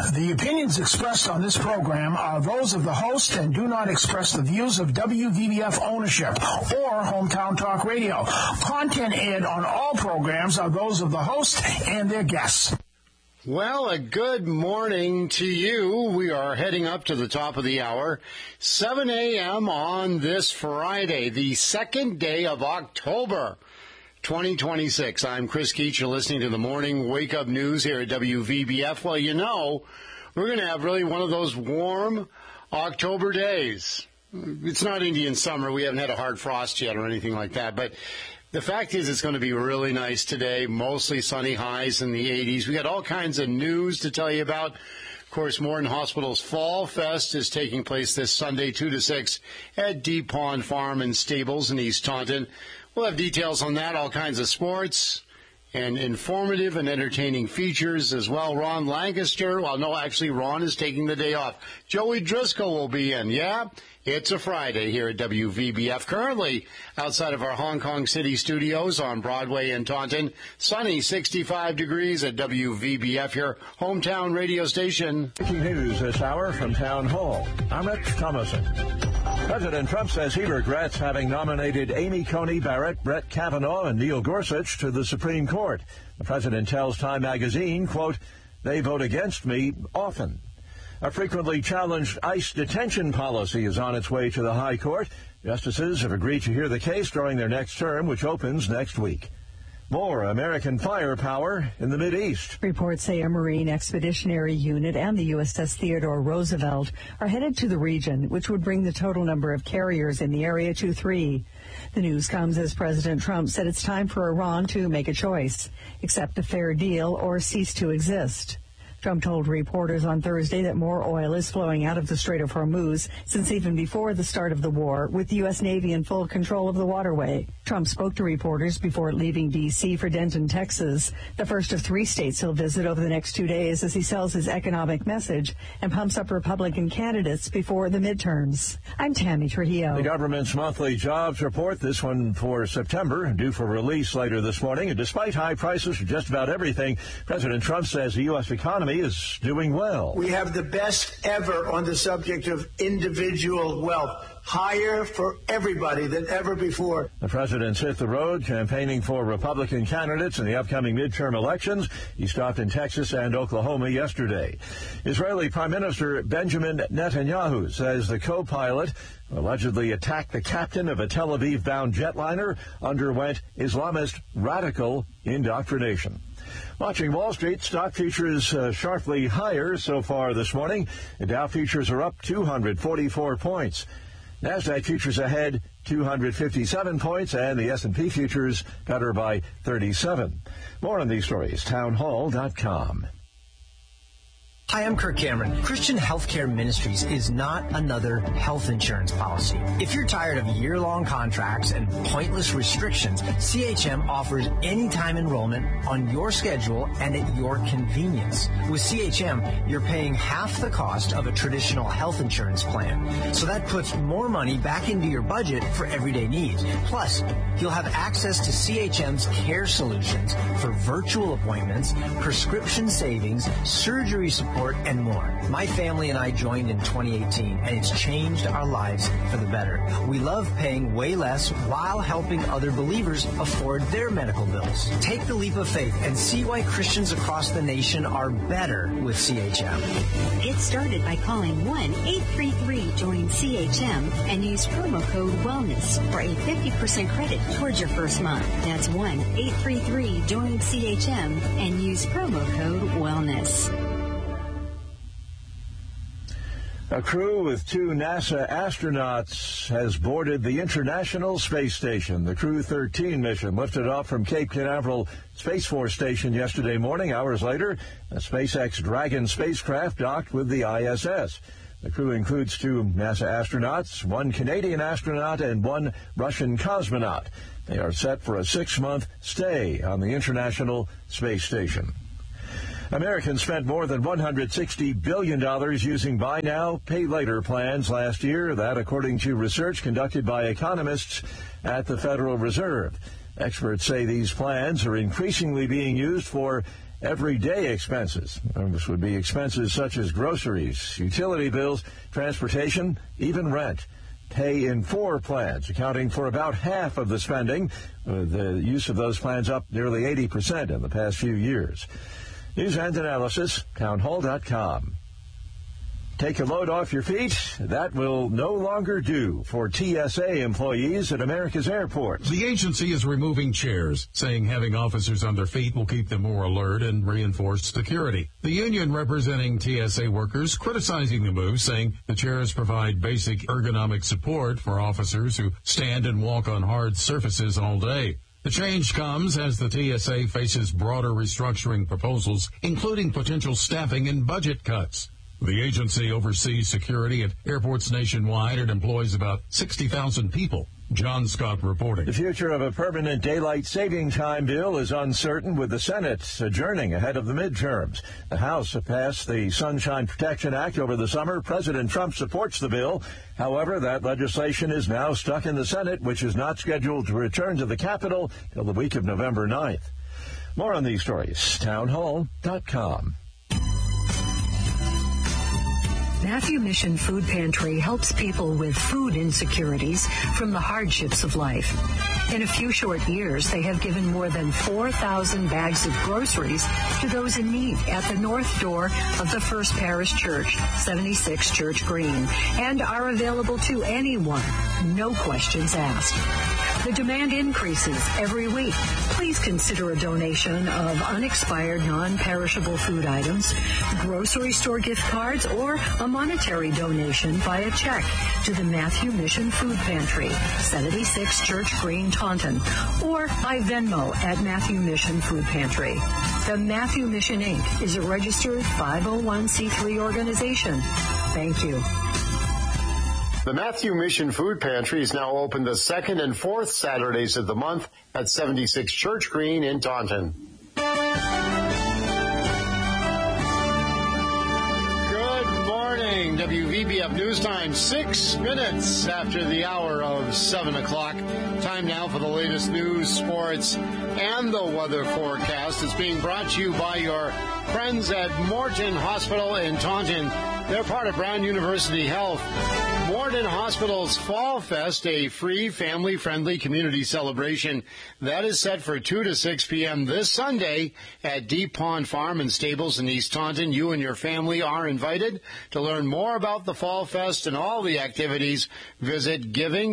The opinions expressed on this program are those of the host and do not express the views of WVBF ownership or Hometown Talk Radio. Content aired on all programs are those of the host and their guests. Well, a good morning to you. We are heading up to the top of the hour, 7 a.m. on this Friday, the second day of October, 2026. I'm Chris Keach. You're listening to the Morning Wake Up News here at WVBF. Well, you know, we're going to have really one of those warm October days. It's not Indian summer. We haven't had a hard frost yet or anything like that, but the fact is it's going to be really nice today, mostly sunny highs in the 80s. We got all kinds of news to tell you about. Of course, Morton Hospital's Fall Fest is taking place this Sunday, 2 to 6, at Deep Pond Farm and Stables in East Taunton. We'll have details on that, all kinds of sports, and informative and entertaining features as well. Ron Lancaster, well, no, actually, Ron is taking the day off. Joey Driscoll will be in, yeah? It's a Friday here at WVBF. Currently, outside of our Hong Kong City studios on Broadway in Taunton, sunny 65 degrees at WVBF, your hometown radio station. Breaking news this hour from Town Hall. I'm Rich Thomason. President Trump says he regrets having nominated Amy Coney Barrett, Brett Kavanaugh, and Neil Gorsuch to the Supreme Court. The president tells Time magazine, quote, "They vote against me often." A frequently challenged ICE detention policy is on its way to the High Court. Justices have agreed to hear the case during their next term, which opens next week. More American firepower in the Mideast. Reports say a Marine Expeditionary Unit and the USS Theodore Roosevelt are headed to the region, which would bring the total number of carriers in the area to 3. The news comes as President Trump said it's time for Iran to make a choice, accept a fair deal or cease to exist. Trump told reporters on Thursday that more oil is flowing out of the Strait of Hormuz since even before the start of the war, with the U.S. Navy in full control of the waterway. Trump spoke to reporters before leaving D.C. for Denton, Texas, the first of 3 states he'll visit over the next 2 days as he sells his economic message and pumps up Republican candidates before the midterms. I'm Tammy Trujillo. The government's monthly jobs report, this one for September, due for release later this morning. And despite high prices for just about everything, President Trump says the U.S. economy is doing well. We have the best ever on the subject of individual wealth, higher for everybody than ever before. The president's hit the road campaigning for Republican candidates in the upcoming midterm elections. He stopped in Texas and Oklahoma yesterday. Israeli Prime Minister Benjamin Netanyahu says the co-pilot who allegedly attacked the captain of a Tel Aviv-bound jetliner underwent Islamist radical indoctrination. Watching Wall Street, stock futures sharply higher so far this morning. The Dow futures are up 244 points. NASDAQ futures ahead 257 points, and the S&P futures better by 37. More on these stories, townhall.com. Hi, I'm Kirk Cameron. Christian Healthcare Ministries is not another health insurance policy. If you're tired of year-long contracts and pointless restrictions, CHM offers anytime enrollment on your schedule and at your convenience. With CHM, you're paying half the cost of a traditional health insurance plan. So that puts more money back into your budget for everyday needs. Plus, you'll have access to CHM's care solutions for virtual appointments, prescription savings, surgery support, and more. My family and I joined in 2018, and it's changed our lives for the better. We love paying way less while helping other believers afford their medical bills. Take the leap of faith and see why Christians across the nation are better with CHM. Get started by calling 1-833-JOIN-CHM and use promo code WELLNESS for a 50% credit towards your first month. That's 1-833-JOIN-CHM and use promo code WELLNESS. A crew with 2 NASA astronauts has boarded the International Space Station. The Crew 13 mission lifted off from Cape Canaveral Space Force Station yesterday morning. Hours later, a SpaceX Dragon spacecraft docked with the ISS. The crew includes 2 NASA astronauts, 1 Canadian astronaut, and 1 Russian cosmonaut. They are set for a 6-month stay on the International Space Station. Americans spent more than $160 billion using buy now, pay later plans last year. That, according to research conducted by economists at the Federal Reserve. Experts say these plans are increasingly being used for everyday expenses. This would be expenses such as groceries, utility bills, transportation, even rent. Pay in 4 plans, accounting for about half of the spending. The use of those plans up nearly 80% in the past few years. News and analysis, townhall.com. Take a load off your feet. That will no longer do for TSA employees at America's airports. The agency is removing chairs, saying having officers on their feet will keep them more alert and reinforce security. The union representing TSA workers criticizing the move, saying the chairs provide basic ergonomic support for officers who stand and walk on hard surfaces all day. The change comes as the TSA faces broader restructuring proposals, including potential staffing and budget cuts. The agency oversees security at airports nationwide and employs about 60,000 people. John Scott reporting. The future of a permanent daylight saving time bill is uncertain, with the Senate adjourning ahead of the midterms. The House passed the Sunshine Protection Act over the summer. President Trump supports the bill. However, that legislation is now stuck in the Senate, which is not scheduled to return to the Capitol till the week of November 9th. More on these stories, townhall.com. Matthew Mission Food Pantry helps people with food insecurities from the hardships of life. In a few short years, they have given more than 4,000 bags of groceries to those in need at the north door of the First Parish Church, 76 Church Green, and are available to anyone, no questions asked. The demand increases every week. Please consider a donation of unexpired, non-perishable food items, grocery store gift cards, or a monetary donation via check to the Matthew Mission Food Pantry, 76 Church Green, Taunton, or by Venmo at Matthew Mission Food Pantry. The Matthew Mission, Inc. is a registered 501c3 organization. Thank you. The Matthew Mission Food Pantry is now open the 2nd and 4th Saturdays of the month at 76 Church Green in Taunton. WVBF News Time, 6 minutes after the hour of 7 o'clock. Time now for the latest news, sports, and the weather forecast. It's being brought to you by your friends at Morton Hospital in Taunton. They're part of Brown University Health. Morton Hospital's Fall Fest, a free, family-friendly community celebration that is set for 2 to 6 p.m. this Sunday at Deep Pond Farm and Stables in East Taunton. You and your family are invited. To learn more about the Fall Fest and all the activities, visit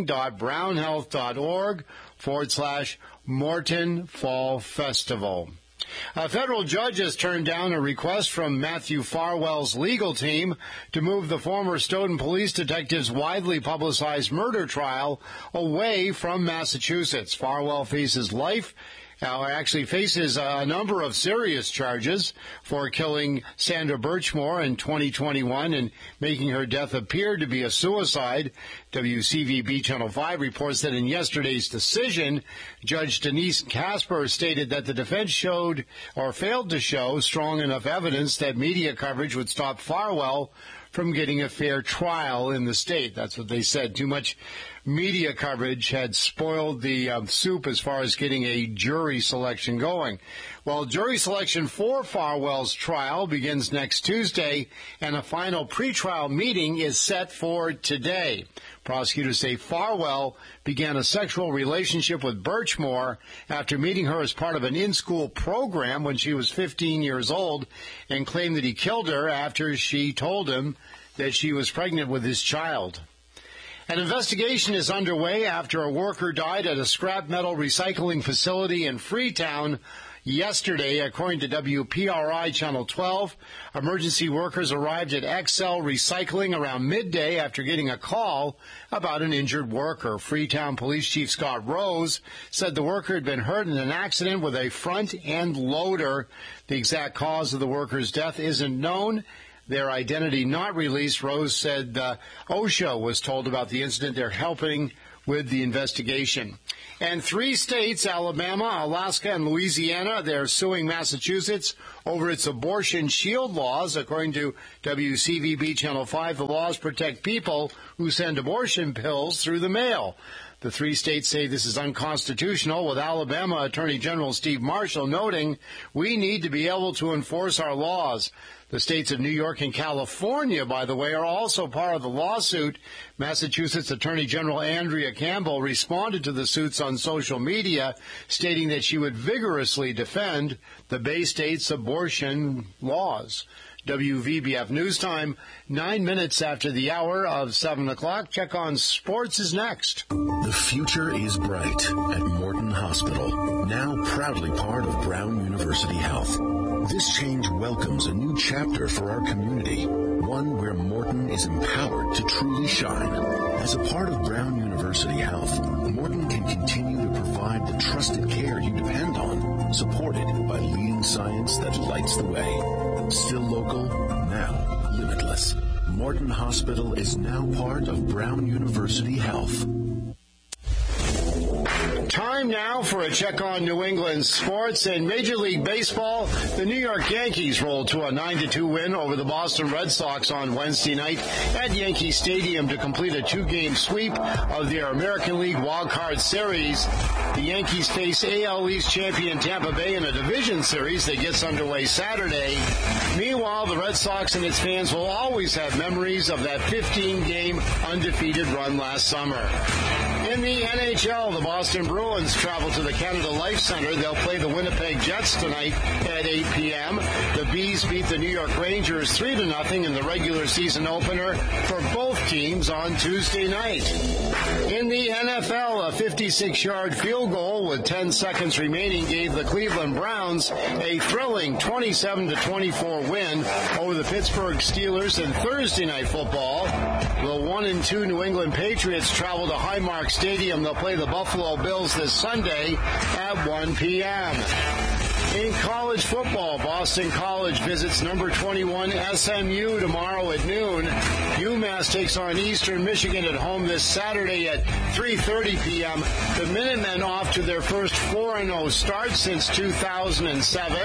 giving.brownhealth.org/Morton Fall Festival. A federal judge has turned down a request from Matthew Farwell's legal team to move the former Stoughton police detective's widely publicized murder trial away from Massachusetts. Farwell faces faces a number of serious charges for killing Sandra Birchmore in 2021 and making her death appear to be a suicide. WCVB Channel 5 reports that in yesterday's decision, Judge Denise Casper stated that the defense showed or failed to show strong enough evidence that media coverage would stop Farwell from getting a fair trial in the state. That's what they said. Too much media coverage had spoiled the soup as far as getting a jury selection going. Well, jury selection for Farwell's trial begins next Tuesday, and a final pretrial meeting is set for today. Prosecutors say Farwell began a sexual relationship with Birchmore after meeting her as part of an in-school program when she was 15 years old, and claimed that he killed her after she told him that she was pregnant with his child. An investigation is underway after a worker died at a scrap metal recycling facility in Freetown yesterday, according to WPRI Channel 12. Emergency workers arrived at XL Recycling around midday after getting a call about an injured worker. Freetown Police Chief Scott Rose said the worker had been hurt in an accident with a front-end loader. The exact cause of the worker's death isn't known. Their identity not released. Rose said OSHA was told about the incident. They're helping with the investigation. And 3 states, Alabama, Alaska, and Louisiana, they're suing Massachusetts over its abortion shield laws. According to WCVB Channel 5, the laws protect people who send abortion pills through the mail. The three states say this is unconstitutional, with Alabama Attorney General Steve Marshall noting we need to be able to enforce our laws. The states of New York and California, by the way, are also part of the lawsuit. Massachusetts Attorney General Andrea Campbell responded to the suits on social media, stating that she would vigorously defend the Bay State's abortion laws. WVBF News Time, 9 minutes after the hour of 7 o'clock. Check on Sports is next. The future is bright at Morton Hospital, now proudly part of Brown University Health. This change welcomes a new chapter for our community, one where Morton is empowered to truly shine. As a part of Brown University Health, Morton can continue to provide the trusted care you depend on, supported by leading science that lights the way. Still local, now limitless. Morton Hospital is now part of Brown University Health. Time now for a check on New England sports. In Major League Baseball, the New York Yankees rolled to a 9-2 win over the Boston Red Sox on Wednesday night at Yankee Stadium to complete a two-game sweep of their American League Wild Card Series. The Yankees face AL East champion Tampa Bay in a division series that gets underway Saturday. Meanwhile, the Red Sox and its fans will always have memories of that 15-game undefeated run last summer. In the NHL, the Boston Bruins travel to the Canada Life Center. They'll play the Winnipeg Jets tonight at 8 p.m. The Bees beat the New York Rangers 3-0 in the regular season opener for both teams on Tuesday night. In the NFL, a 56-yard field goal with 10 seconds remaining gave the Cleveland Browns a thrilling 27-24 win over the Pittsburgh Steelers in Thursday Night Football. The 1-2 New England Patriots travel to Highmark Stadium. They'll play the Buffalo Bills this Sunday at 1 p.m. In college football, Boston College visits number 21 SMU tomorrow at noon. UMass takes on Eastern Michigan at home this Saturday at 3:30 p.m. The Minutemen off to their first 4-0 start since 2007.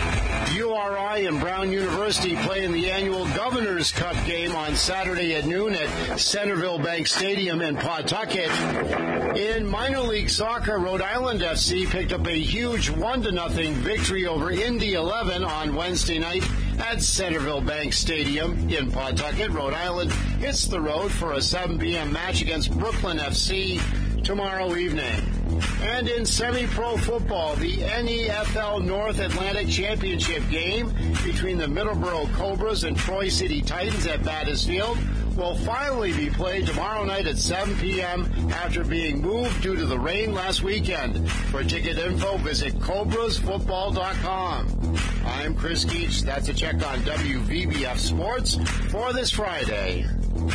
URI and Brown University play in the annual Governor's Cup game on Saturday at noon at Centerville Bank Stadium in Pawtucket. In minor league soccer, Rhode Island FC picked up a huge 1-0 victory over Indy 11 on Wednesday night at Centerville Bank Stadium in Pawtucket. Rhode Island hits the road for a 7 p.m. match against Brooklyn FC tomorrow evening. And in semi-pro football, the NEFL North Atlantic Championship game between the Middleborough Cobras and Troy City Titans at Battis Field will finally be played tomorrow night at 7 p.m. after being moved due to the rain last weekend. For ticket info, visit CobrasFootball.com. I'm Chris Geach. That's a check on WVBF Sports for this Friday.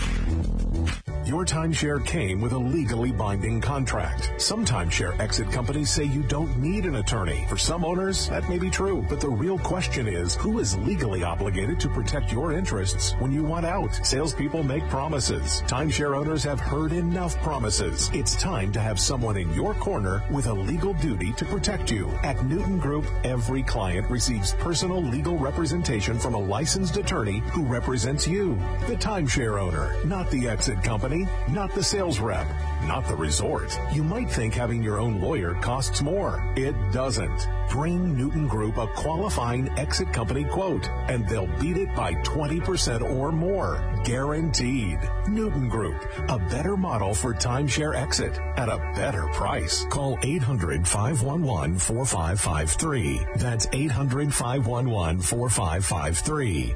Your timeshare came with a legally binding contract. Some timeshare exit companies say you don't need an attorney. For some owners, that may be true, but the real question is, who is legally obligated to protect your interests when you want out? Salespeople make promises. Timeshare owners have heard enough promises. It's time to have someone in your corner with a legal duty to protect you. At Newton Group, every client receives personal legal representation from a licensed attorney who represents you. The timeshare owner, not the exit company. Not the sales rep, not the resort. You might think having your own lawyer costs more. It doesn't. Bring Newton Group a qualifying exit company quote, and they'll beat it by 20% or more. Guaranteed. Newton Group, a better model for timeshare exit at a better price. Call 800-511-4553. That's 800-511-4553.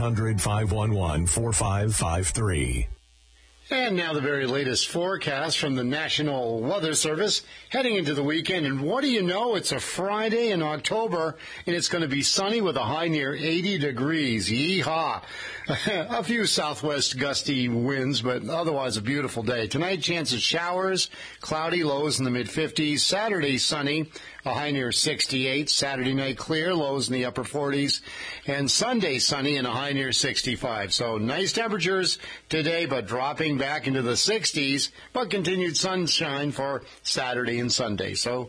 800-511-4553. And now the very latest forecast from the National Weather Service heading into the weekend. And what do you know? It's a Friday in October, and it's going to be sunny with a high near 80 degrees. Yeehaw. A few southwest gusty winds, but otherwise a beautiful day. Tonight, chance of showers, cloudy, lows in the mid-50s. Saturday, sunny, a high near 68. Saturday night, clear, lows in the upper 40s. And Sunday, sunny and a high near 65. So nice temperatures today, but dropping back into the 60s, but continued sunshine for Saturday and Sunday. So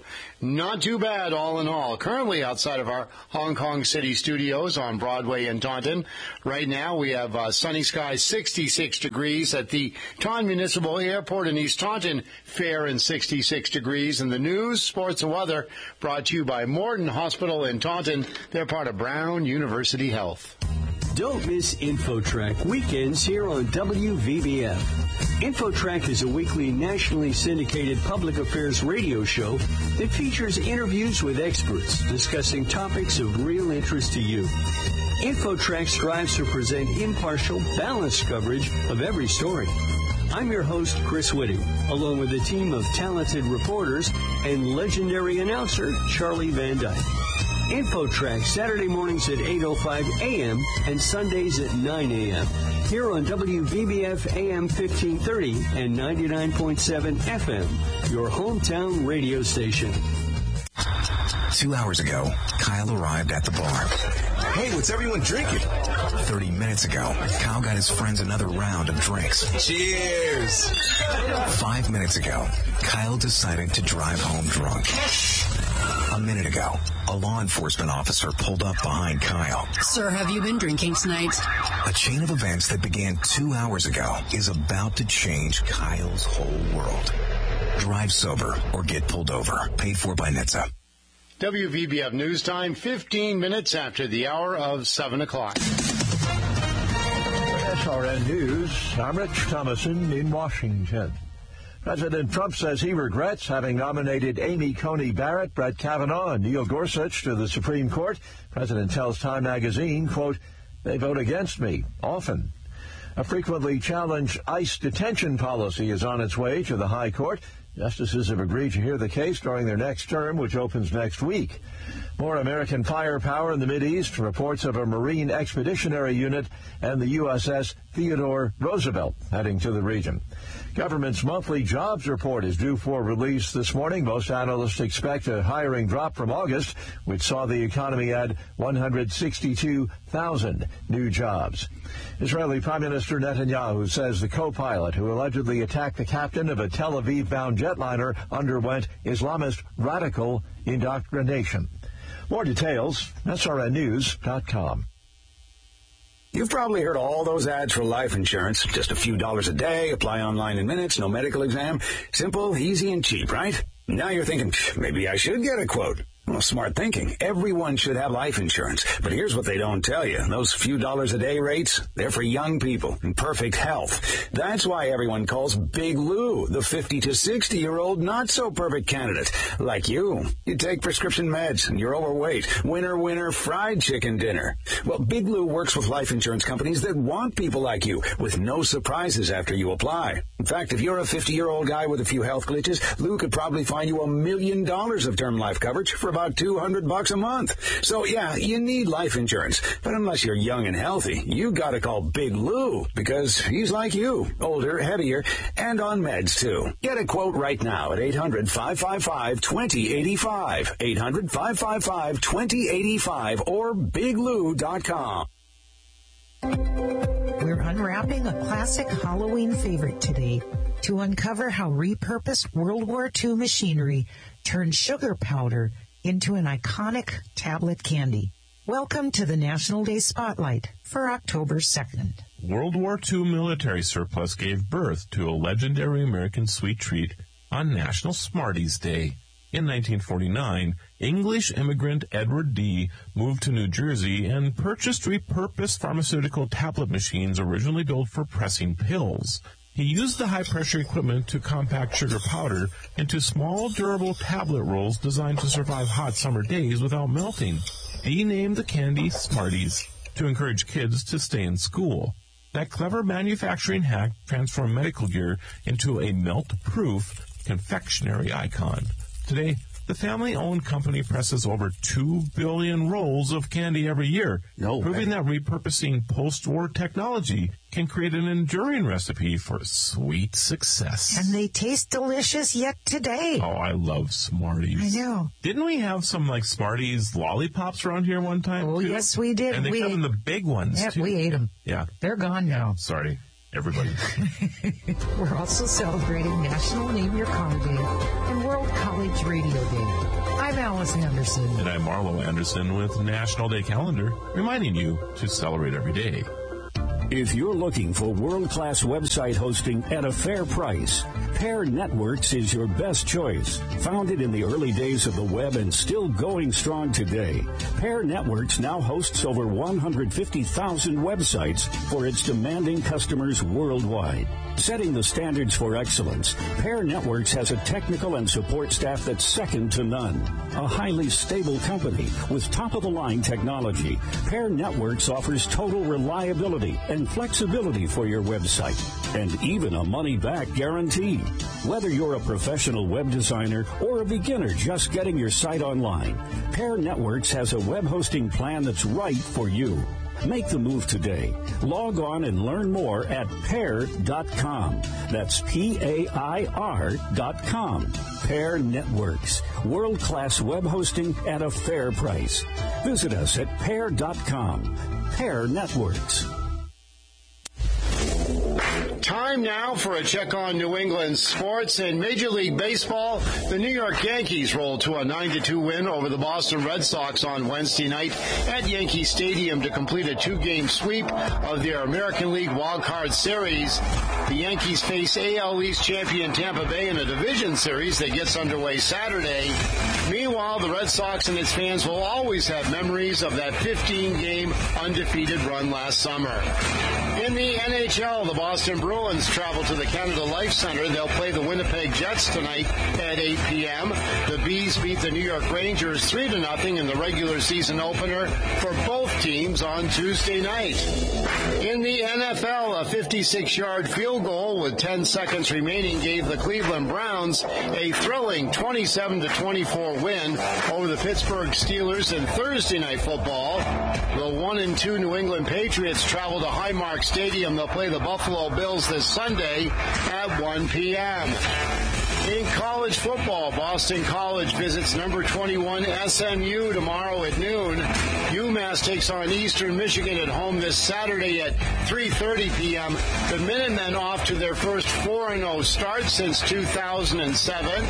Not too bad, all in all. Currently outside of our Hong Kong City studios on Broadway in Taunton. Right now we have sunny skies, 66 degrees at the Taunton Municipal Airport in East Taunton, fair and 66 degrees. And the news, sports, and weather brought to you by Morton Hospital in Taunton. They're part of Brown University Health. Don't miss InfoTrack weekends here on WVBF. InfoTrack is a weekly nationally syndicated public affairs radio show that features interviews with experts discussing topics of real interest to you. InfoTrack strives to present impartial, balanced coverage of every story. I'm your host, Chris Whitting, along with a team of talented reporters and legendary announcer, Charlie Van Dyke. InfoTrack, Saturday mornings at 8:05 a.m. and Sundays at 9 a.m. Here on WVBF AM 1530 and 99.7 FM, your hometown radio station. 2 hours ago, Kyle arrived at the bar. Hey, what's everyone drinking? 30 minutes ago, Kyle got his friends another round of drinks. Cheers! 5 minutes ago, Kyle decided to drive home drunk. A minute ago, a law enforcement officer pulled up behind Kyle. Sir, have you been drinking tonight? A chain of events that began 2 hours ago is about to change Kyle's whole world. Drive sober or get pulled over. Paid for by NHTSA. WVBF News Time, 15 minutes after the hour of 7 o'clock. SRN News, I'm Rich Thomason in Washington. President Trump says he regrets having nominated Amy Coney Barrett, Brett Kavanaugh, and Neil Gorsuch to the Supreme Court. President tells Time magazine, quote, "They vote against me, often." A frequently challenged ICE detention policy is on its way to the High Court. Justices have agreed to hear the case during their next term, which opens next week. More American firepower in the Mideast, reports of a Marine Expeditionary Unit and the USS Theodore Roosevelt heading to the region. Government's monthly jobs report is due for release this morning. Most analysts expect a hiring drop from August, which saw the economy add 162,000 new jobs. Israeli Prime Minister Netanyahu says the co-pilot who allegedly attacked the captain of a Tel Aviv-bound jetliner underwent Islamist radical indoctrination. More details, SRNnews.com. You've probably heard all those ads for life insurance. Just a few dollars a day, apply online in minutes, no medical exam. Simple, easy, and cheap, right? Now you're thinking, maybe I should get a quote. Well, smart thinking. Everyone should have life insurance. But here's what they don't tell you. Those few dollars a day rates, they're for young people in perfect health. That's why everyone calls Big Lou the 50 to 60-year-old not-so-perfect candidate. Like you. You take prescription meds and you're overweight. Winner, winner, fried chicken dinner. Well, Big Lou works with life insurance companies that want people like you with no surprises after you apply. In fact, if you're a 50-year-old guy with a few health glitches, Lou could probably find you $1 million of term life coverage for about $200 a month. So yeah, you need life insurance. But unless you're young and healthy, you gotta call Big Lou because he's like you, older, heavier, and on meds too. Get a quote right now at 800-555-2085. 800-555-2085 or biglou.com. We're unwrapping a classic Halloween favorite today to uncover how repurposed World War II machinery turned sugar powder into an iconic tablet candy. Welcome to the National Day Spotlight for October 2nd. World War II military surplus gave birth to a legendary American sweet treat on National Smarties Day. In 1949, English immigrant Edward D. moved to New Jersey and purchased repurposed pharmaceutical tablet machines originally built for pressing pills. He used the high-pressure equipment to compact sugar powder into small, durable tablet rolls designed to survive hot summer days without melting. He named the candy Smarties to encourage kids to stay in school. That clever manufacturing hack transformed medical gear into a melt-proof confectionery icon. Today, the family-owned company presses over 2 billion rolls of candy every year, proving that repurposing post-war technology can create an enduring recipe for sweet success. And they taste delicious yet today. Oh, I love Smarties. I know. Didn't we have some, Smarties lollipops around here one time, Oh, too? yes, we did. And they come in the big ones, too. We ate them. Yeah. They're gone now. Sorry. everybody. We're also celebrating National Name Your Car Day and World College Radio Day. I'm Alice Anderson. And I'm Marlo Anderson with National Day Calendar, reminding you to celebrate every day. If you're looking for world-class website hosting at a fair price, Pair Networks is your best choice. Founded in the early days of the web and still going strong today, Pair Networks now hosts over 150,000 websites for its demanding customers worldwide. Setting the standards for excellence, Pair Networks has a technical and support staff that's second to none. A highly stable company with top-of-the-line technology, Pair Networks offers total reliability and flexibility for your website, and even a money-back guarantee. Whether you're a professional web designer or a beginner just getting your site online, Pair Networks has a web hosting plan that's right for you. Make the move today. Log on and learn more at pair.com. That's PAIR.com. Pair Networks. World-class web hosting at a fair price. Visit us at pair.com. Pair Networks. Time now for a check on New England sports. In Major League Baseball, the New York Yankees rolled to a 9-2 win over the Boston Red Sox on Wednesday night at Yankee Stadium to complete a 2-game sweep of their American League Wild Card Series. The Yankees face AL East champion Tampa Bay in a division series that gets underway Saturday. Meanwhile, the Red Sox and its fans will always have memories of that 15-game undefeated run last summer. In the NHL, the Boston Bruins travel to the Canada Life Center. They'll play the Winnipeg Jets tonight at 8 p.m. The Bees beat the New York Rangers 3-0 in the regular season opener for both teams on Tuesday night. In the NFL, a 56-yard field goal with 10 seconds remaining gave the Cleveland Browns a thrilling 27-24 win over the Pittsburgh Steelers in Thursday Night Football. The 1-2 New England Patriots travel to Highmark Stadium. They'll play the Buffalo Bills this Sunday at 1 p.m. In college football, Boston College visits number 21 SMU tomorrow at noon. UMass takes on Eastern Michigan at home this Saturday at 3:30 p.m. The Minutemen off to their first 4-0 start since 2007.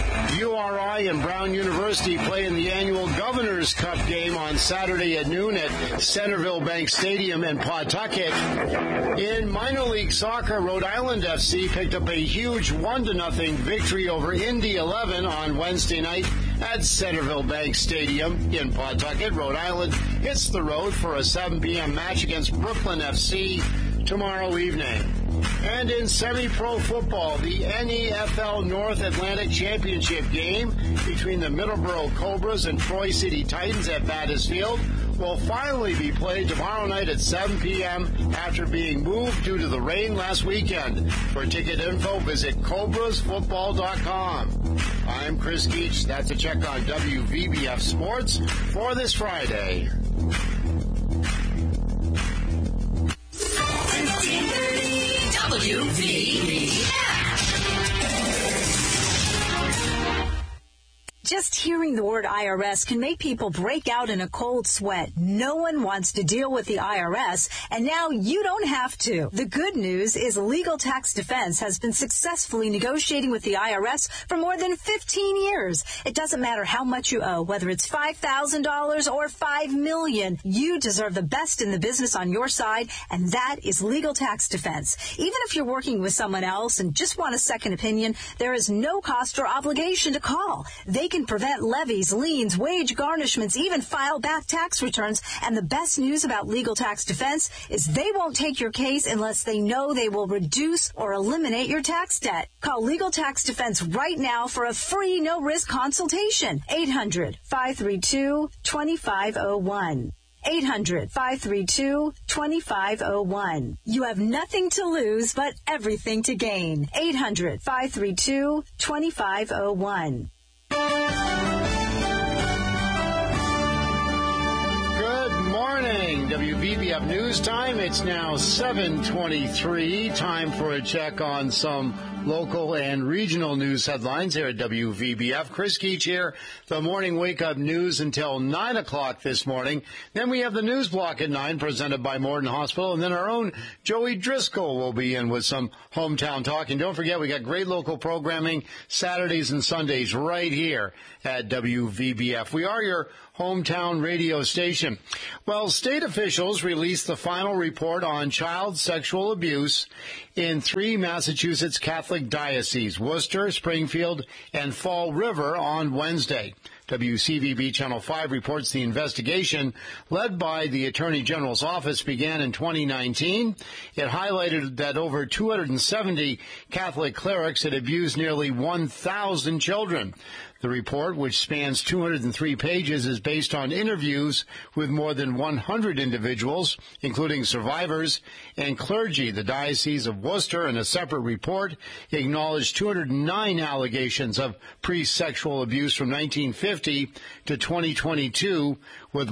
URI and Brown University play in the annual Governor's Cup game on Saturday at noon at Centerville Bank Stadium in Pawtucket. In minor league soccer, Rhode Island FC picked up a huge 1-0 victory over Indy 11 on Wednesday night at Centerville Bank Stadium in Pawtucket. Rhode Island hits the road for a 7 p.m. match against Brooklyn FC tomorrow evening. And in semi-pro football, the NFL North Atlantic Championship game between the Middleborough Cobras and Troy City Titans at Battis Field will finally be played tomorrow night at 7 p.m. after being moved due to the rain last weekend. For ticket info, visit CobrasFootball.com. I'm Chris Geach. That's a check on WVBF Sports for this Friday. 1530 WVBF. Just hearing the word IRS can make people break out in a cold sweat. No one wants to deal with the IRS, and now you don't have to. The good news is Legal Tax Defense has been successfully negotiating with the IRS for more than 15 years. It doesn't matter how much you owe, whether it's $5,000 or $5 million. You deserve the best in the business on your side, and that is Legal Tax Defense. Even if you're working with someone else and just want a second opinion, there is no cost or obligation to call. They can prevent levies, liens, wage garnishments, even file back tax returns. And the best news about Legal Tax Defense is they won't take your case unless they know they will reduce or eliminate your tax debt. Call Legal Tax Defense right now for a free no-risk consultation. 800-532-2501. 800-532-2501. You have nothing to lose but everything to gain. 800-532-2501. Good morning. WVBF News Time. It's now 7:23. Time for a check on some local and regional news headlines here at WVBF. Chris Keach here. The morning wake-up news until 9 o'clock this morning. Then we have the news block at 9, presented by Morton Hospital. And then our own Joey Driscoll will be in with some hometown talk. And don't forget, we got great local programming Saturdays and Sundays right here at WVBF. We are your hometown radio station. Well, state officials released the final report on child sexual abuse in 3 Massachusetts Catholic dioceses, Worcester, Springfield, and Fall River, on Wednesday. WCVB Channel 5 reports the investigation, led by the Attorney General's office, began in 2019. It highlighted that over 270 Catholic clerics had abused nearly 1,000 children. The report, which spans 203 pages, is based on interviews with more than 100 individuals, including survivors and clergy. The Diocese of Worcester, in a separate report, acknowledged 209 allegations of pre-sexual abuse from 1950 to 2022, with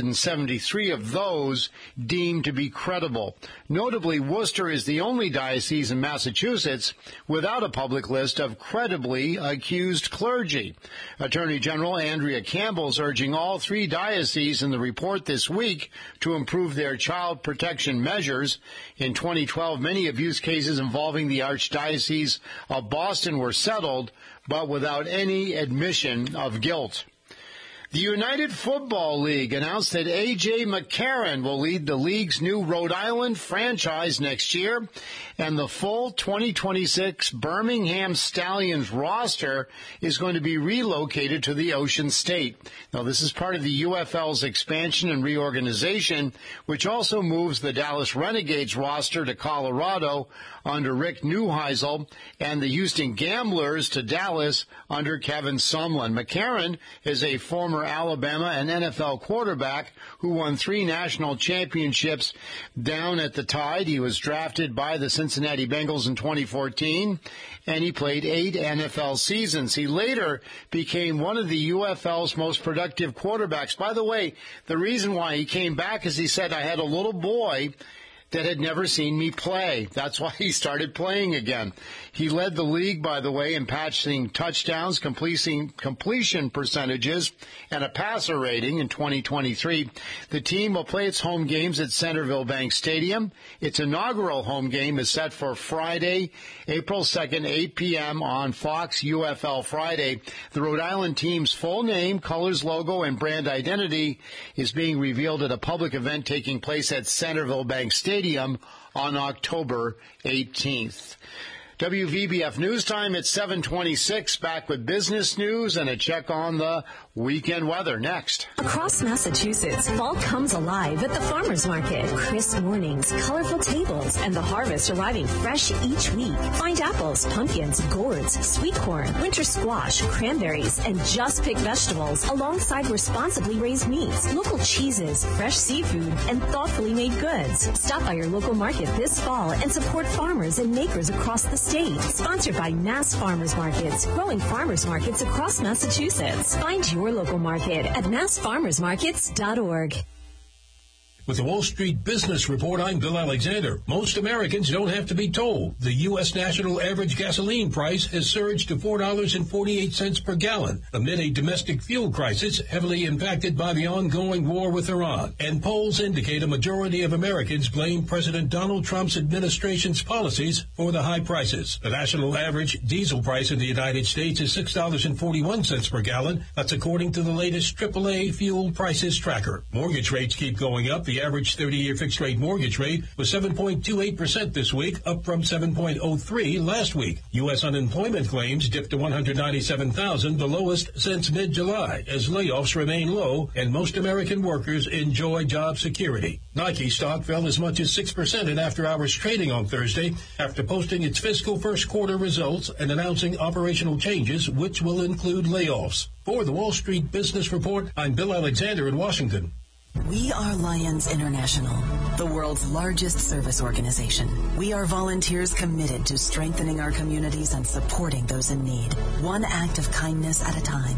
173 of those deemed to be credible. Notably, Worcester is the only diocese in Massachusetts without a public list of credibly accused clergy. Attorney General Andrea Campbell is urging all 3 dioceses in the report this week to improve their child protection measures. In 2012, many abuse cases involving the Archdiocese of Boston were settled, but without any admission of guilt. The United Football League announced that A.J. McCarron will lead the league's new Rhode Island franchise next year, and the full 2026 Birmingham Stallions roster is going to be relocated to the Ocean State. Now, this is part of the UFL's expansion and reorganization, which also moves the Dallas Renegades roster to Colorado under Rick Neuheisel and the Houston Gamblers to Dallas under Kevin Sumlin. McCarron is a former Alabama and NFL quarterback who won 3 national championships down at the Tide. He was drafted by the Cincinnati Bengals in 2014, and he played 8 NFL seasons. He later became one of the UFL's most productive quarterbacks. By the way, the reason why he came back is he said, "I had a little boy that had never seen me play." That's why he started playing again. He led the league, by the way, in passing touchdowns, completion percentages, and a passer rating in 2023. The team will play its home games at Centerville Bank Stadium. Its inaugural home game is set for Friday, April 2nd, 8 p.m. on Fox UFL Friday. The Rhode Island team's full name, colors, logo, and brand identity is being revealed at a public event taking place at Centerville Bank Stadium on October 18th. WVBF News Time at 7:26. Back with business news and a check on the weekend weather next. Across Massachusetts, fall comes alive at the farmers market. Crisp mornings, colorful tables, and the harvest arriving fresh each week. Find apples, pumpkins, gourds, sweet corn, winter squash, cranberries, and just picked vegetables alongside responsibly raised meats, local cheeses, fresh seafood, and thoughtfully made goods. Stop by your local market this fall and support farmers and makers across the state. Sponsored by Mass Farmers Markets, growing farmers markets across Massachusetts. Find your local market at massfarmersmarkets.org. With the Wall Street Business Report, I'm Bill Alexander. Most Americans don't have to be told. The U.S. national average gasoline price has surged to $4.48 per gallon amid a domestic fuel crisis heavily impacted by the ongoing war with Iran. And polls indicate a majority of Americans blame President Donald Trump's administration's policies for the high prices. The national average diesel price in the United States is $6.41 per gallon. That's according to the latest AAA fuel prices tracker. Mortgage rates keep going up. The average 30-year fixed-rate mortgage rate was 7.28% this week, up from 7.03% last week. U.S. unemployment claims dipped to 197,000, the lowest since mid-July, as layoffs remain low and most American workers enjoy job security. Nike stock fell as much as 6% in after-hours trading on Thursday after posting its fiscal first-quarter results and announcing operational changes, which will include layoffs. For the Wall Street Business Report, I'm Bill Alexander in Washington. We are Lions International, the world's largest service organization. We are volunteers committed to strengthening our communities and supporting those in need, one act of kindness at a time.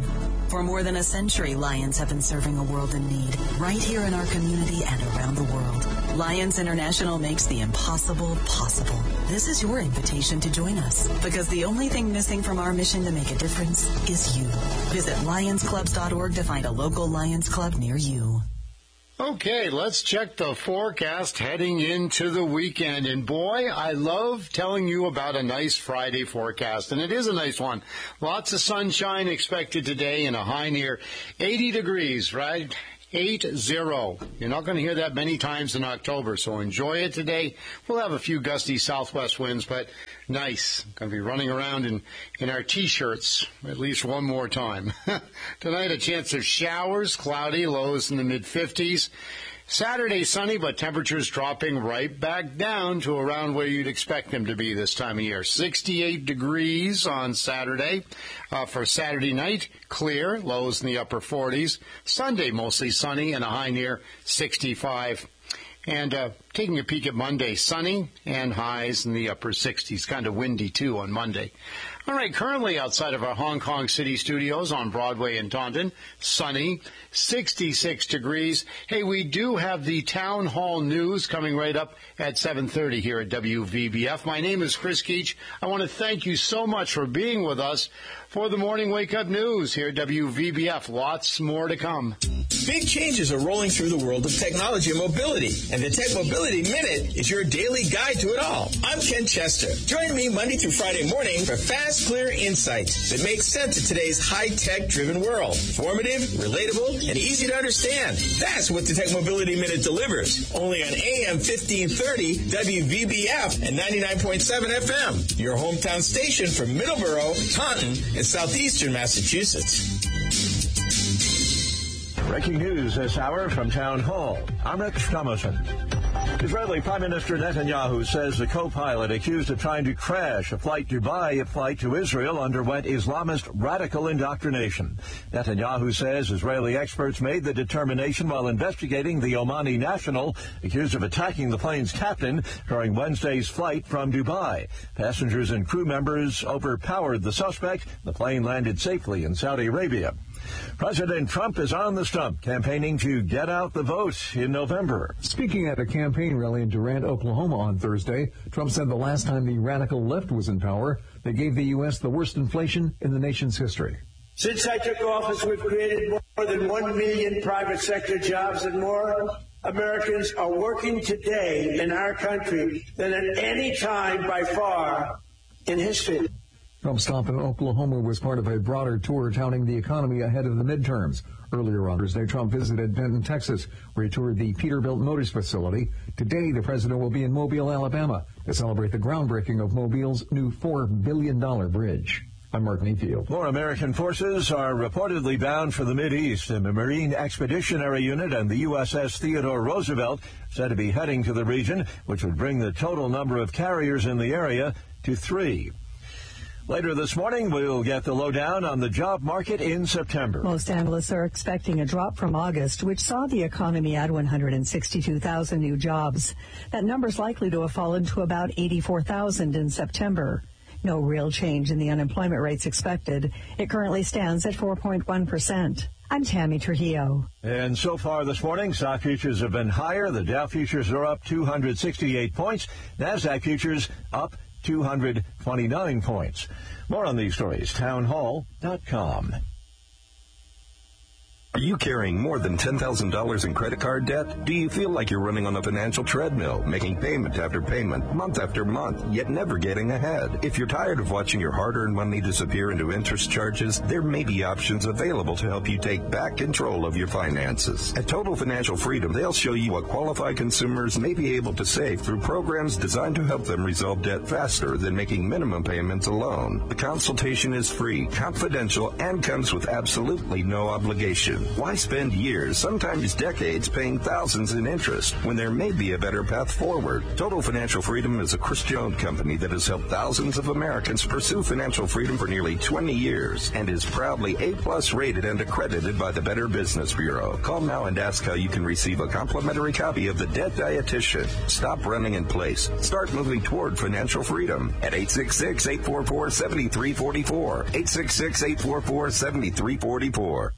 For more than a century, Lions have been serving a world in need, right here in our community and around the world. Lions International makes the impossible possible. This is your invitation to join us, because the only thing missing from our mission to make a difference is you. Visit lionsclubs.org to find a local Lions Club near you. Okay, let's check the forecast heading into the weekend. And boy, I love telling you about a nice Friday forecast. And it is a nice one. Lots of sunshine expected today and a high near 80 degrees, right? 80. You're not going to hear that many times in October, so enjoy it today. We'll have a few gusty southwest winds, but nice. Going to be running around in our T-shirts at least one more time. Tonight, a chance of showers, cloudy, lows in the mid-50s. Saturday, sunny, but temperatures dropping right back down to around where you'd expect them to be this time of year. 68 degrees on Saturday. For Saturday night, clear, lows in the upper 40s. Sunday, mostly sunny and a high near 65. And taking a peek at Monday, sunny and highs in the upper 60s. Kind of windy, too, on Monday. All right, currently outside of our Hong Kong City studios on Broadway in Taunton, sunny, 66 degrees. Hey, we do have the Town Hall News coming right up at 7:30 here at WVBF. My name is Chris Keach. I want to thank you so much for being with us for the Morning Wake Up News here at WVBF. Lots more to come. Big changes are rolling through the world of technology and mobility, and the Tech Mobility Minute is your daily guide to it all. I'm Ken Chester. Join me Monday through Friday morning for fast, clear insights that make sense of today's high-tech driven world. Informative, relatable, and easy to understand. That's what the Tech Mobility Minute delivers. Only on AM 1530 WVBF and 99.7 FM. Your hometown station for Middleborough, Taunton, and southeastern Massachusetts. Breaking news this hour from Town Hall. I'm Rich Thomason. Israeli Prime Minister Netanyahu says the co-pilot accused of trying to crash a flight to Israel underwent Islamist radical indoctrination. Netanyahu says Israeli experts made the determination while investigating the Omani national accused of attacking the plane's captain during Wednesday's flight from Dubai. Passengers and crew members overpowered the suspect. The plane landed safely in Saudi Arabia. President Trump is on the stump, campaigning to get out the vote in November. Speaking at a campaign rally in Durant, Oklahoma on Thursday, Trump said the last time the radical left was in power, they gave the U.S. the worst inflation in the nation's history. Since I took office, we've created more than 1 million private sector jobs, and more Americans are working today in our country than at any time by far in history. Trump's stop in Oklahoma was part of a broader tour touting the economy ahead of the midterms. Earlier on Thursday, Trump visited Denton, Texas, where he toured the Peterbilt Motors facility. Today, the president will be in Mobile, Alabama, to celebrate the groundbreaking of Mobile's new $4 billion bridge. I'm Mark Mayfield. More American forces are reportedly bound for the Mideast. The Marine Expeditionary Unit and the USS Theodore Roosevelt said to be heading to the region, which would bring the total number of carriers in the area to 3. Later this morning, we'll get the lowdown on the job market in September. Most analysts are expecting a drop from August, which saw the economy add 162,000 new jobs. That number is likely to have fallen to about 84,000 in September. No real change in the unemployment rates expected. It currently stands at 4.1%. I'm Tammy Trujillo. And so far this morning, stock futures have been higher. The Dow futures are up 268 points. NASDAQ futures up 229 points. More on these stories, townhall.com. Are you carrying more than $10,000 in credit card debt? Do you feel like you're running on a financial treadmill, making payment after payment, month after month, yet never getting ahead? If you're tired of watching your hard-earned money disappear into interest charges, there may be options available to help you take back control of your finances. At Total Financial Freedom, they'll show you what qualified consumers may be able to save through programs designed to help them resolve debt faster than making minimum payments alone. The consultation is free, confidential, and comes with absolutely no obligation. loan. Why spend years, sometimes decades, paying thousands in interest when there may be a better path forward? Total Financial Freedom is a Chris-owned company that has helped thousands of Americans pursue financial freedom for nearly 20 years and is proudly A-plus rated and accredited by the Better Business Bureau. Call now and ask how you can receive a complimentary copy of The Debt Dietitian. Stop running in place. Start moving toward financial freedom at 866-844-7344. 866-844-7344.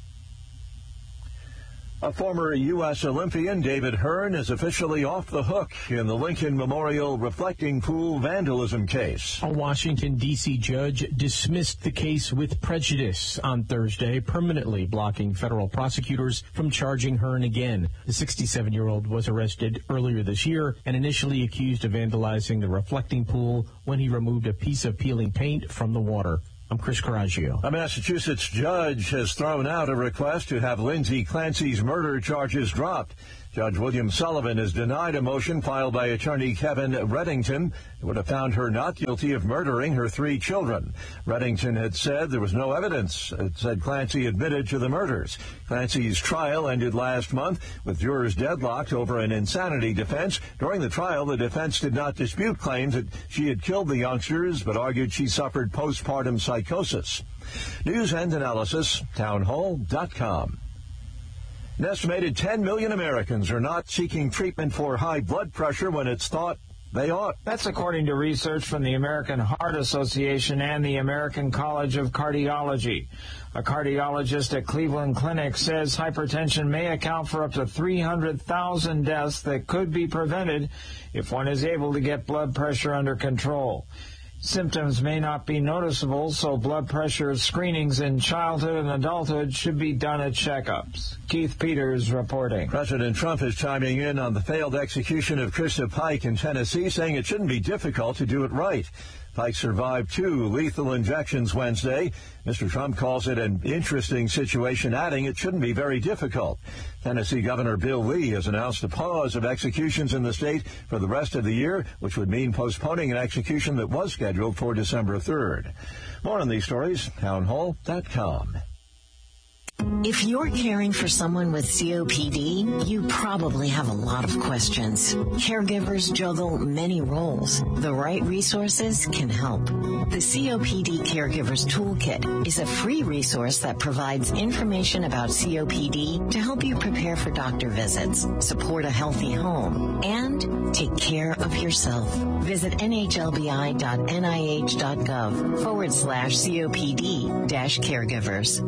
A former U.S. Olympian, David Hearn, is officially off the hook in the Lincoln Memorial reflecting pool vandalism case. A Washington, D.C. judge dismissed the case with prejudice on Thursday, permanently blocking federal prosecutors from charging Hearn again. The 67-year-old was arrested earlier this year and initially accused of vandalizing the reflecting pool when he removed a piece of peeling paint from the water. I'm Chris Coraggio. A Massachusetts judge has thrown out a request to have Lindsay Clancy's murder charges dropped. Judge William Sullivan has denied a motion filed by attorney Kevin Reddington that would have found her not guilty of murdering her 3 children. Reddington had said there was no evidence. It said Clancy admitted to the murders. Clancy's trial ended last month with jurors deadlocked over an insanity defense. During the trial, the defense did not dispute claims that she had killed the youngsters, but argued she suffered postpartum psychosis. News and analysis, townhall.com. An estimated 10 million Americans are not seeking treatment for high blood pressure when it's thought they ought. That's according to research from the American Heart Association and the American College of Cardiology. A cardiologist at Cleveland Clinic says hypertension may account for up to 300,000 deaths that could be prevented if one is able to get blood pressure under control. Symptoms may not be noticeable, so blood pressure screenings in childhood and adulthood should be done at checkups. Keith Peters reporting. President Trump is chiming in on the failed execution of Krista Pike in Tennessee, saying it shouldn't be difficult to do it right. Pike survived 2 lethal injections Wednesday. Mr. Trump calls it an interesting situation, adding it shouldn't be very difficult. Tennessee Governor Bill Lee has announced a pause of executions in the state for the rest of the year, which would mean postponing an execution that was scheduled for December 3rd. More on these stories, townhall.com. If you're caring for someone with COPD, you probably have a lot of questions. Caregivers juggle many roles. The right resources can help. The COPD Caregivers Toolkit is a free resource that provides information about COPD to help you prepare for doctor visits, support a healthy home, and take care of yourself. Visit nhlbi.nih.gov/COPD-caregivers.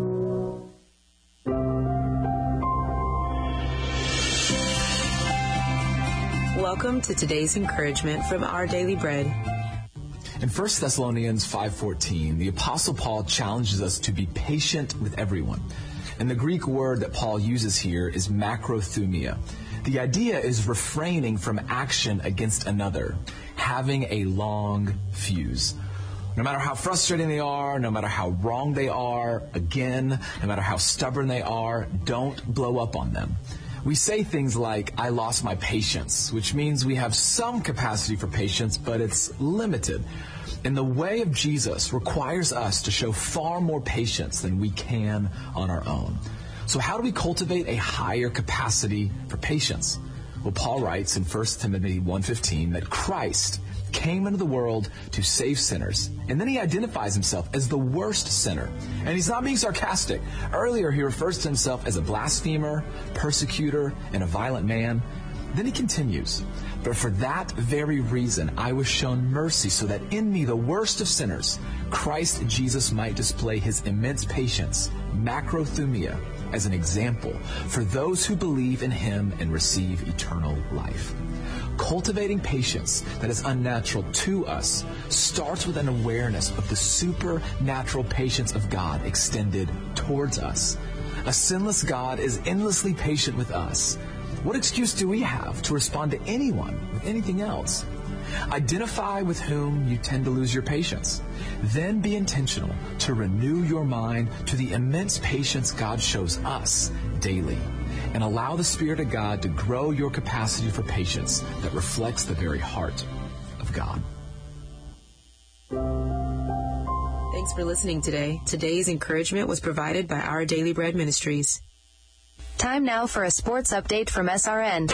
Welcome to today's encouragement from Our Daily Bread. In 1 Thessalonians 5:14, the Apostle Paul challenges us to be patient with everyone. And the Greek word that Paul uses here is macrothumia. The idea is refraining from action against another, having a long fuse. No matter how frustrating they are, no matter how wrong they are, again, no matter how stubborn they are, don't blow up on them. We say things like, I lost my patience, which means we have some capacity for patience, but it's limited. And the way of Jesus requires us to show far more patience than we can on our own. So how do we cultivate a higher capacity for patience? Well, Paul writes in 1 Timothy 1:15 that Christ came into the world to save sinners. And then he identifies himself as the worst sinner. And he's not being sarcastic. Earlier, he refers to himself as a blasphemer, persecutor, and a violent man. Then he continues, but for that very reason, I was shown mercy so that in me, the worst of sinners, Christ Jesus might display his immense patience, macrothumia, as an example for those who believe in him and receive eternal life. Cultivating patience that is unnatural to us starts with an awareness of the supernatural patience of God extended towards us. A sinless God is endlessly patient with us. What excuse do we have to respond to anyone with anything else? Identify with whom you tend to lose your patience. Then be intentional to renew your mind to the immense patience God shows us daily. And allow the Spirit of God to grow your capacity for patience that reflects the very heart of God. Thanks for listening today. Today's encouragement was provided by Our Daily Bread Ministries. Time now for a sports update from SRN.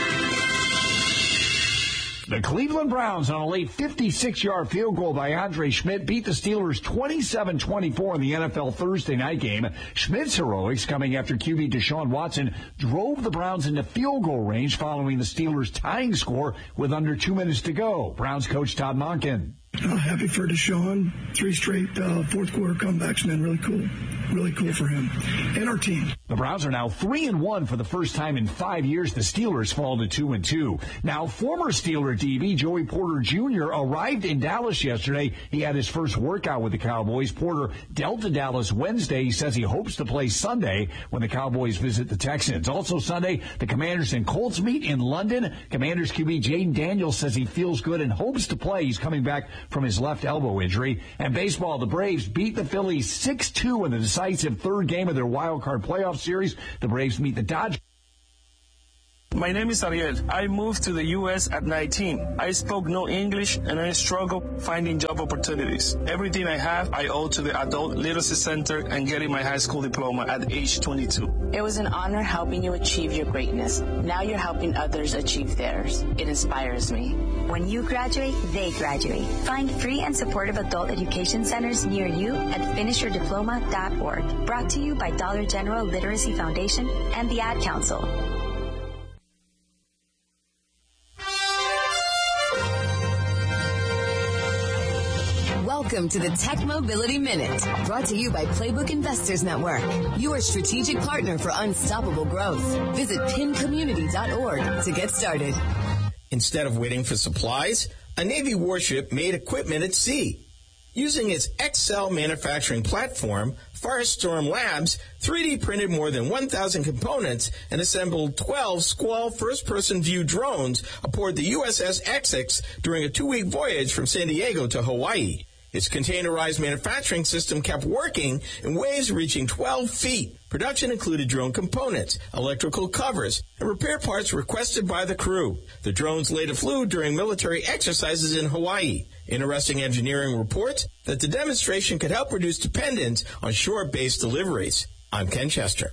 The Cleveland Browns, on a late 56-yard field goal by Andre Schmidt, beat the Steelers 27-24 in the NFL Thursday night game. Schmidt's heroics, coming after QB Deshaun Watson, drove the Browns into field goal range following the Steelers' tying score with under 2 minutes to go. Browns coach Todd Monken. Happy for Deshaun. 3 straight fourth-quarter comebacks, man. Really cool. Really cool for him and our team. The Browns are now 3-1 for the first time in 5 years. The Steelers fall to 2-2. Now, former Steeler DB Joey Porter Jr. arrived in Dallas yesterday. He had his first workout with the Cowboys. Porter dealt to Dallas Wednesday. He says he hopes to play Sunday when the Cowboys visit the Texans. Also Sunday, the Commanders and Colts meet in London. Commanders QB Jaden Daniels says he feels good and hopes to play. He's coming back from his left elbow injury. And baseball, the Braves beat the Phillies 6-2 in the decisive third game of their wild card playoff series. The Braves meet the Dodgers. My name is Ariel. I moved to the U.S. at 19. I spoke no English and I struggled finding job opportunities. Everything I have, I owe to the Adult Literacy Center and getting my high school diploma at age 22. It was an honor helping you achieve your greatness. Now you're helping others achieve theirs. It inspires me. When you graduate, they graduate. Find free and supportive adult education centers near you at finishyourdiploma.org. Brought to you by Dollar General Literacy Foundation and the Ad Council. Welcome to the Tech Mobility Minute, brought to you by Playbook Investors Network, your strategic partner for unstoppable growth. Visit pincommunity.org to get started. Instead of waiting for supplies, a Navy warship made equipment at sea. Using its Excel manufacturing platform, Firestorm Labs 3D printed more than 1,000 components and assembled 12 Squall first-person view drones aboard the USS Essex during a 2-week voyage from San Diego to Hawaii. Its containerized manufacturing system kept working in waves reaching 12 feet. Production included drone components, electrical covers, and repair parts requested by the crew. The drones later flew during military exercises in Hawaii. Interesting engineering reports that the demonstration could help reduce dependence on shore-based deliveries. I'm Ken Chester.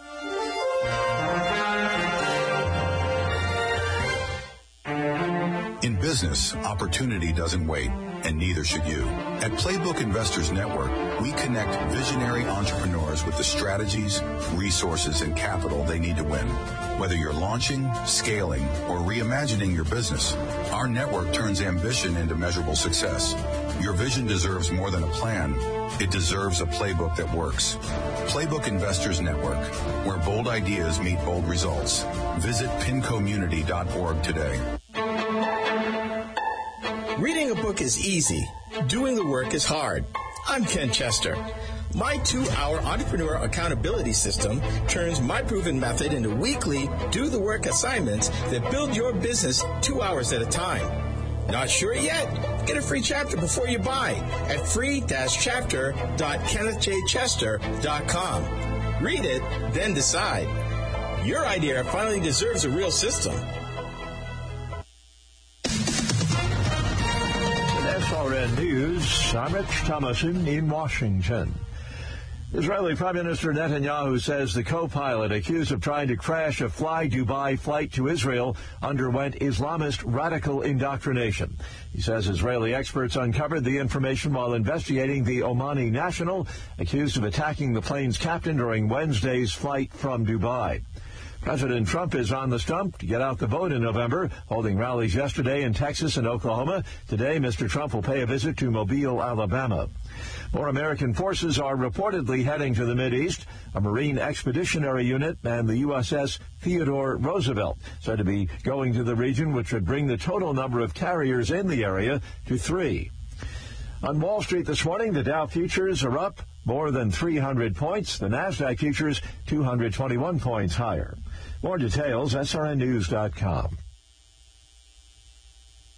In business, opportunity doesn't wait, and neither should you. At Playbook Investors Network, we connect visionary entrepreneurs with the strategies, resources, and capital they need to win. Whether you're launching, scaling, or reimagining your business, our network turns ambition into measurable success. Your vision deserves more than a plan. It deserves a playbook that works. Playbook Investors Network, where bold ideas meet bold results. Visit pincommunity.org today. Reading a book is easy. Doing the work is hard. I'm Ken Chester. My 2-hour entrepreneur accountability system turns my proven method into weekly do-the-work assignments that build your business 2 hours at a time. Not sure yet? Get a free chapter before you buy at free-chapter.kennethjchester.com. Read it, then decide. Your idea finally deserves a real system. SRN News, I'm Rich Thomason in Washington. Israeli Prime Minister Netanyahu says the co-pilot accused of trying to crash a Fly Dubai flight to Israel underwent Islamist radical indoctrination. He says Israeli experts uncovered the information while investigating the Omani national accused of attacking the plane's captain during Wednesday's flight from Dubai. President Trump is on the stump to get out the vote in November, holding rallies yesterday in Texas and Oklahoma. Today, Mr. Trump will pay a visit to Mobile, Alabama. More American forces are reportedly heading to the Mideast. A Marine Expeditionary Unit and the USS Theodore Roosevelt said to be going to the region, which would bring the total number of carriers in the area to 3. On Wall Street this morning, the Dow futures are up more than 300 points. The NASDAQ futures 221 points higher. More details, srnnews.com.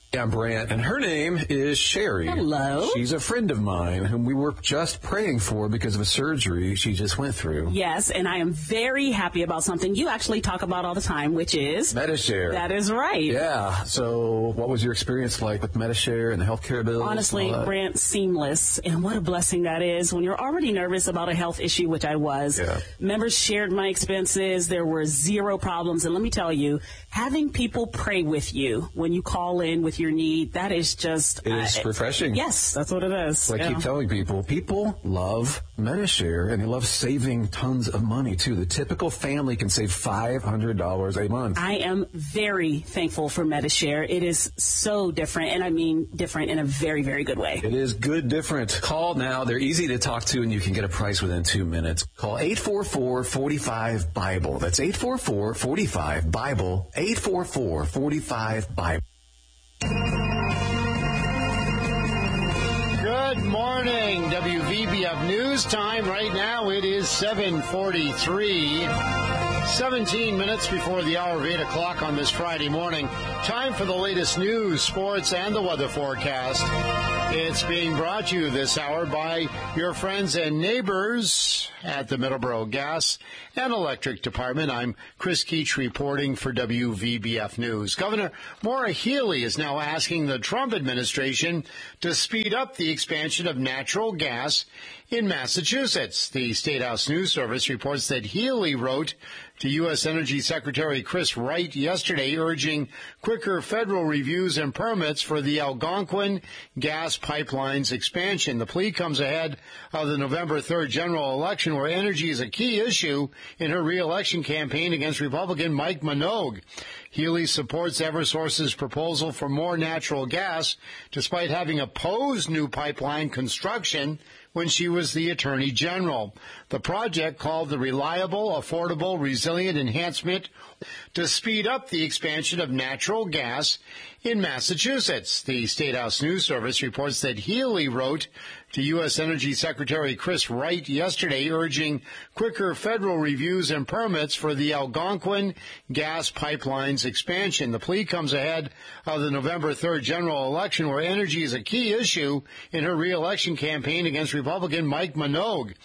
I'm Brant, and her name is Sherry. Hello. She's a friend of mine whom we were just praying for because of a surgery she just went through. Yes, and I am very happy about something you actually talk about all the time, which is Medi-Share. That is right. Yeah. So what was your experience like with Medi-Share and the healthcare bills? Honestly, Brant, seamless. And what a blessing that is when you're already nervous about a health issue, which I was. Yeah. Members shared my expenses. There were zero problems. And let me tell you, having people pray with you when you call in with your need, that is just... It is refreshing. Yes, that's what it is. So I keep telling people love Medi-Share, and they love saving tons of money, too. The typical family can save $500 a month. I am very thankful for Medi-Share. It is so different, and I mean different in a very, very good way. It is good different. Call now. They're easy to talk to, and you can get a price within 2 minutes. Call 844-45-BIBLE. That's 844-45-BIBLE. 844-45-BIBLE. Good morning, WVBF News Time. Right now it is 7:43, 17 minutes before the hour of 8 o'clock on this Friday morning. Time for the latest news, sports, and the weather forecast. It's being brought to you this hour by your friends and neighbors at the Middleborough Gas and Electric Department. I'm Chris Keach reporting for WVBF News. Governor Maura Healey is now asking the Trump administration to speed up the expansion of natural gas in Massachusetts. The State House News Service reports that Healey wrote to U.S. Energy Secretary Chris Wright yesterday urging quicker federal reviews and permits for the Algonquin gas pipeline's expansion. The plea comes ahead of the November 3rd general election, where energy is a key issue in her re-election campaign against Republican Mike Minogue. Healey supports Eversource's proposal for more natural gas, despite having opposed new pipeline construction when she was the Attorney General. The project, called the Reliable, Affordable, Resilient Enhancement, to speed up the expansion of natural gas in Massachusetts. The State House News Service reports that Healey wrote to U.S. Energy Secretary Chris Wright yesterday urging quicker federal reviews and permits for the Algonquin gas pipeline's expansion. The plea comes ahead of the November 3rd general election, where energy is a key issue in her re-election campaign against Republican Mike Minogue.